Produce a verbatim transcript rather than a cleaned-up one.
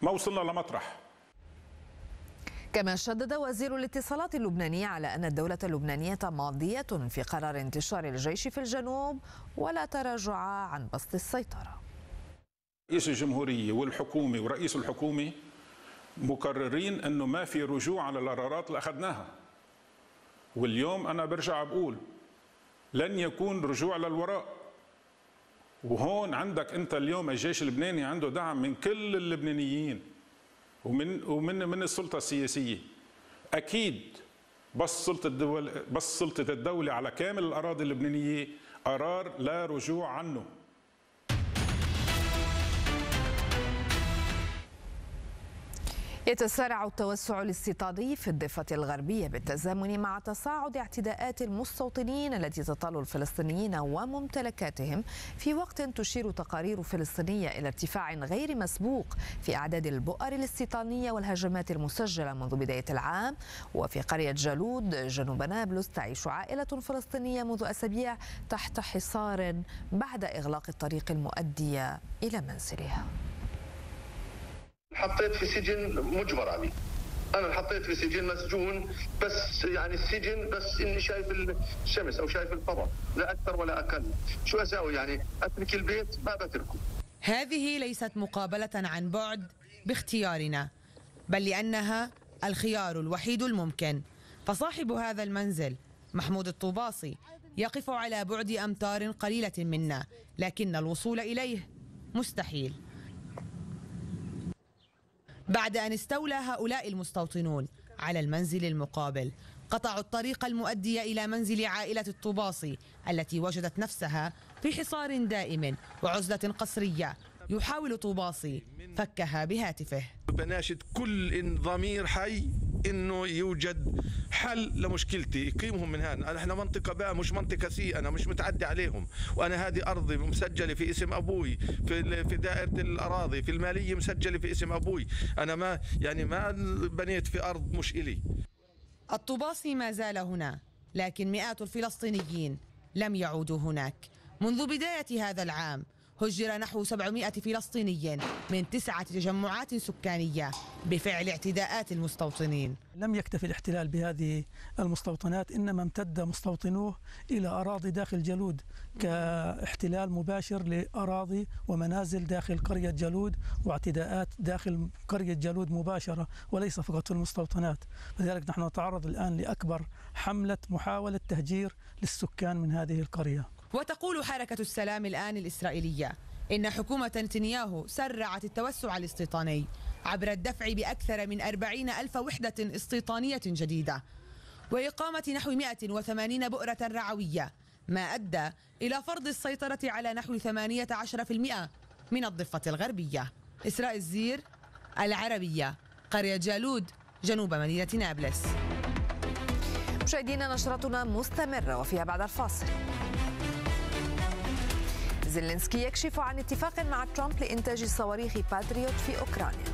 ما وصلنا لمطرح. كما شدد وزير الاتصالات اللبناني على أن الدولة اللبنانية ماضية في قرار انتشار الجيش في الجنوب ولا تراجع عن بسط السيطرة. رئيس الجمهورية والحكومة ورئيس الحكومة مقررين أنه ما في رجوع على القرارات اللي أخذناها، واليوم أنا برجع بقول لن يكون رجوع للوراء. وهون عندك أنت اليوم الجيش اللبناني عنده دعم من كل اللبنانيين ومن ومن من السلطة السياسية. أكيد بس سلطة الدولة بس سلطة الدولة على كامل الأراضي اللبنانية قرار لا رجوع عنه. يتسارع التوسع الاستيطاني في الضفة الغربية بالتزامن مع تصاعد اعتداءات المستوطنين التي تطال الفلسطينيين وممتلكاتهم، في وقت تشير تقارير فلسطينية إلى ارتفاع غير مسبوق في أعداد البؤر الاستيطانية والهجمات المسجلة منذ بداية العام. وفي قرية جالود جنوب نابلس تعيش عائلة فلسطينية منذ أسابيع تحت حصار بعد إغلاق الطريق المؤدي إلى منزلها. حطيت في سجن مجبر عليه، أنا حطيت في سجن مسجون، بس يعني السجن بس إني شايف الشمس أو شايف القمر، لا أكثر ولا أقل. شو أسوي يعني؟ أترك البيت؟ ما بتركه. هذه ليست مقابلة عن بعد باختيارنا، بل لأنها الخيار الوحيد الممكن. فصاحب هذا المنزل محمود الطوباصي يقف على بعد أمتار قليلة منا، لكن الوصول إليه مستحيل. بعد أن استولى هؤلاء المستوطنون على المنزل المقابل، قطعوا الطريق المؤدي إلى منزل عائلة الطوباصي التي وجدت نفسها في حصار دائم وعزلة قسرية. يحاول طوباصي فكها بهاتفه. بناشد كل ضمير حي انه يوجد حل لمشكلتي، يقيمهم من هنا. احنا منطقه بقى مش منطقه سي، انا مش متعدي عليهم، وانا هذه ارضي مسجله في اسم ابوي، في في دائره الاراضي، في الماليه مسجله في اسم ابوي، انا ما يعني ما بنيت في ارض مش الي. الطوباصي ما زال هنا، لكن مئات الفلسطينيين لم يعودوا هناك. منذ بدايه هذا العام هجر نحو سبعمئة فلسطيني من تسعة تجمعات سكانية بفعل اعتداءات المستوطنين. لم يكتفي الاحتلال بهذه المستوطنات، إنما امتد مستوطنوه إلى أراضي داخل جالود كاحتلال مباشر لأراضي ومنازل داخل قرية جالود، واعتداءات داخل قرية جالود مباشرة وليس فقط في المستوطنات. لذلك نحن نتعرض الآن لأكبر حملة محاولة تهجير للسكان من هذه القرية. وتقول حركة السلام الآن الإسرائيلية إن حكومة نتنياهو سرعت التوسع الاستيطاني عبر الدفع بأكثر من أربعين ألف وحدة استيطانية جديدة وإقامة نحو مئة وثمانين بؤرة رعوية، ما أدى إلى فرض السيطرة على نحو ثمانية عشر بالمئة من الضفة الغربية. إسراء الزير، العربية، قرية جالود، جنوب مدينة نابلس. مشاهدينا، نشرتنا مستمرة وفيها بعد الفاصل. زيلينسكي يكشف عن اتفاق مع ترامب لإنتاج صواريخ باتريوت في أوكرانيا.